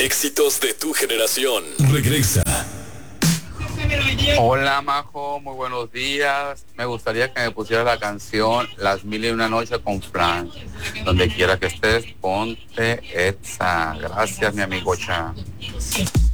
Éxitos de tu generación. Regresa. Hola Majo, muy buenos días. Me gustaría que me pusiera la canción Las Mil y Una Noches con Fran. Donde quiera que estés, ponte Etza. Gracias, mi amigo Cha.